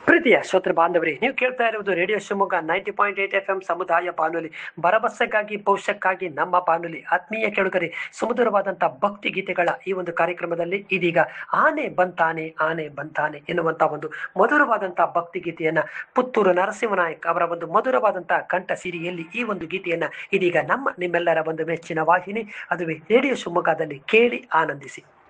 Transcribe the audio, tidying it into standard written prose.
ಪ್ರೀತಿಯ ಶ್ರೋತೃ ಬಾಂಧವರೇ, ನೀವು ಕೇಳ್ತಾ ಇರುವುದು ರೇಡಿಯೋ ಶಿವಮೊಗ್ಗ 90.8 FM ಸಮುದಾಯ ಬಾನುಲಿ, ಭರವಸೆಗಾಗಿ ಭವಿಷ್ಯಕ್ಕಾಗಿ ನಮ್ಮ ಬಾನುಲಿ. ಆತ್ಮೀಯ ಕೆಳುಗರೆ, ಸುಮಧುರವಾದಂತಹ ಭಕ್ತಿ ಗೀತೆಗಳ ಈ ಒಂದು ಕಾರ್ಯಕ್ರಮದಲ್ಲಿ ಇದೀಗ ಆನೆ ಬಂತಾನೆ ಆನೆ ಬಂತಾನೆ ಎನ್ನುವಂತಹ ಒಂದು ಮಧುರವಾದಂತಹ ಭಕ್ತಿ ಗೀತೆಯನ್ನ ಪುತ್ತೂರು ನರಸಿಂಹನಾಯಕ್ ಅವರ ಒಂದು ಮಧುರವಾದಂತಹ ಕಂಠ ಸಿರಿಯಲ್ಲಿ ಈ ಒಂದು ಗೀತೆಯನ್ನ ಇದೀಗ ನಿಮ್ಮೆಲ್ಲರ ಒಂದು ಮೆಚ್ಚಿನ ವಾಹಿನಿ, ಅದುವೇ ರೇಡಿಯೋ ಶಿವಮೊಗ್ಗದಲ್ಲಿ ಕೇಳಿ ಆನಂದಿಸಿ.